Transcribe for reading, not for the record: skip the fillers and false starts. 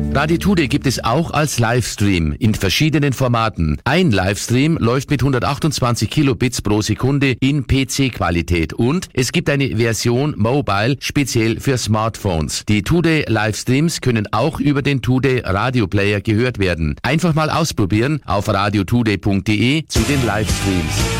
Radio Tude gibt es auch als Livestream in verschiedenen Formaten. Ein Livestream läuft mit 128 Kilobits pro Sekunde in PC-Qualität und es gibt eine Version Mobile speziell für Smartphones. Die Tude Livestreams können auch über den Tude Radio Player gehört werden. Einfach mal ausprobieren auf radiotude.de zu den Livestreams.